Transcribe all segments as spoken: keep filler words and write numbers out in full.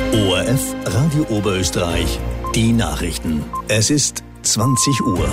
O R F Radio Oberösterreich, die Nachrichten. Es ist zwanzig Uhr.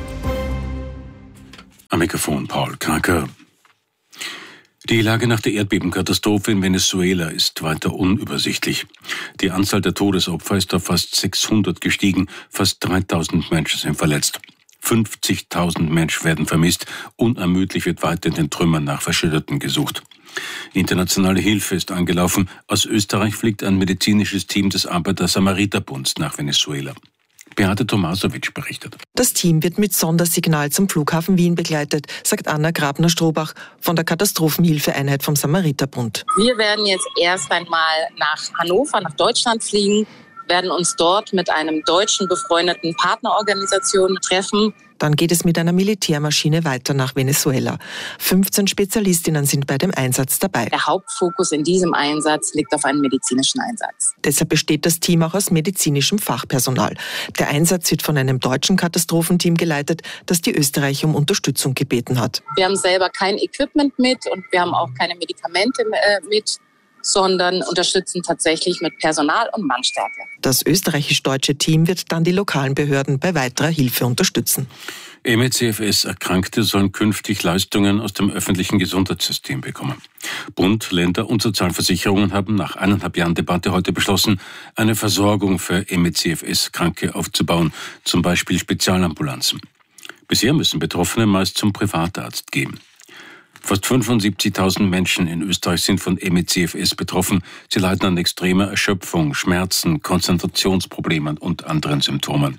Am Mikrofon Paul Kranker. Die Lage nach der Erdbebenkatastrophe in Venezuela ist weiter unübersichtlich. Die Anzahl der Todesopfer ist auf fast sechshundert gestiegen, fast dreitausend Menschen sind verletzt. fünfzigtausend Menschen werden vermisst, unermüdlich wird weiter in den Trümmern nach Verschütteten gesucht. Internationale Hilfe ist angelaufen. Aus Österreich fliegt ein medizinisches Team des Arbeiter-Samariter-Bunds nach Venezuela. Beate Tomasowitsch berichtet. Das Team wird mit Sondersignal zum Flughafen Wien begleitet, sagt Anna Grabner-Strobach von der Katastrophenhilfeeinheit vom Samariterbund. Wir werden jetzt erst einmal nach Hannover, nach Deutschland fliegen, werden uns dort mit einem deutschen befreundeten Partnerorganisation treffen. Dann geht es mit einer Militärmaschine weiter nach Venezuela. fünfzehn Spezialistinnen sind bei dem Einsatz dabei. Der Hauptfokus in diesem Einsatz liegt auf einem medizinischen Einsatz. Deshalb besteht das Team auch aus medizinischem Fachpersonal. Der Einsatz wird von einem deutschen Katastrophenteam geleitet, das die Österreicher um Unterstützung gebeten hat. Wir haben selber kein Equipment mit und wir haben auch keine Medikamente mit, sondern unterstützen tatsächlich mit Personal und Mannstärke. Das österreichisch-deutsche Team wird dann die lokalen Behörden bei weiterer Hilfe unterstützen. M E C F S-Erkrankte sollen künftig Leistungen aus dem öffentlichen Gesundheitssystem bekommen. Bund, Länder und Sozialversicherungen haben nach eineinhalb Jahren Debatte heute beschlossen, eine Versorgung für M E C F S-Kranke aufzubauen, zum Beispiel Spezialambulanzen. Bisher müssen Betroffene meist zum Privatarzt gehen. Fast fünfundsiebzigtausend Menschen in Österreich sind von M E C F S betroffen. Sie leiden an extremer Erschöpfung, Schmerzen, Konzentrationsproblemen und anderen Symptomen.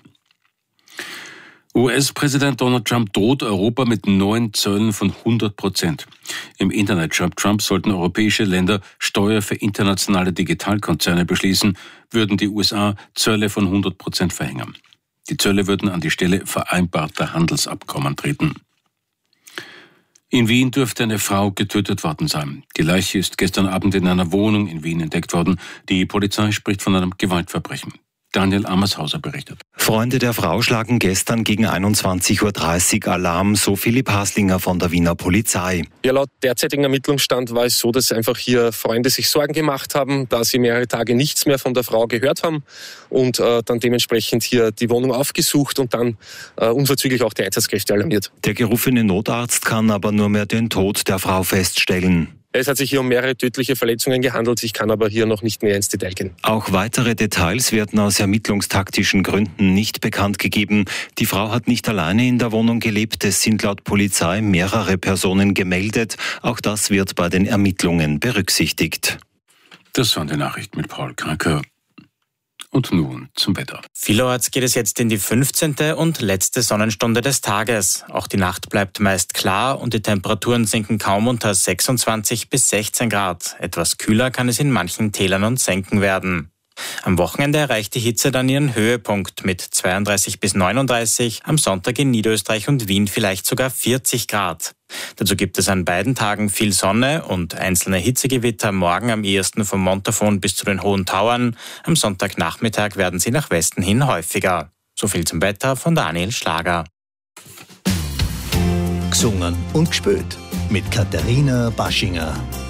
U S-Präsident Donald Trump droht Europa mit neuen Zöllen von hundert Prozent. Im Internet schreibt Trump, sollten europäische Länder Steuer für internationale Digitalkonzerne beschließen, würden die U S A Zölle von hundert Prozent verhängen. Die Zölle würden an die Stelle vereinbarter Handelsabkommen treten. In Wien dürfte eine Frau getötet worden sein. Die Leiche ist gestern Abend in einer Wohnung in Wien entdeckt worden. Die Polizei spricht von einem Gewaltverbrechen. Daniel Amershauser berichtet. Freunde der Frau schlagen gestern gegen einundzwanzig Uhr dreißig Alarm, so Philipp Haslinger von der Wiener Polizei. Ja, laut derzeitigem Ermittlungsstand war es so, dass einfach hier Freunde sich Sorgen gemacht haben, da sie mehrere Tage nichts mehr von der Frau gehört haben und äh, dann dementsprechend hier die Wohnung aufgesucht und dann äh, unverzüglich auch die Einsatzkräfte alarmiert. Der gerufene Notarzt kann aber nur mehr den Tod der Frau feststellen. Es hat sich hier um mehrere tödliche Verletzungen gehandelt. Ich kann aber hier noch nicht mehr ins Detail gehen. Auch weitere Details werden aus ermittlungstaktischen Gründen nicht bekannt gegeben. Die Frau hat nicht alleine in der Wohnung gelebt. Es sind laut Polizei mehrere Personen gemeldet. Auch das wird bei den Ermittlungen berücksichtigt. Das waren die Nachrichten mit Paul Kranker. Und nun zum Wetter. Vielerorts geht es jetzt in die fünfzehnte und letzte Sonnenstunde des Tages. Auch die Nacht bleibt meist klar und die Temperaturen sinken kaum unter sechsundzwanzig bis sechzehn Grad. Etwas kühler kann es in manchen Tälern und Senken werden. Am Wochenende erreicht die Hitze dann ihren Höhepunkt mit zweiunddreißig bis neununddreißig, am Sonntag in Niederösterreich und Wien vielleicht sogar vierzig Grad. Dazu gibt es an beiden Tagen viel Sonne und einzelne Hitzegewitter, morgen am ehesten vom Montafon bis zu den Hohen Tauern. Am Sonntagnachmittag werden sie nach Westen hin häufiger. So viel zum Wetter von Daniel Schlager. Gesungen und gespielt mit Katharina Baschinger.